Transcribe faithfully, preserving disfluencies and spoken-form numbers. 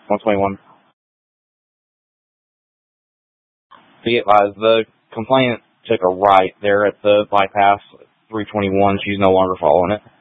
one twenty-one. The, uh, the complainant took a right there at the bypass, three twenty-one. She's no longer following it.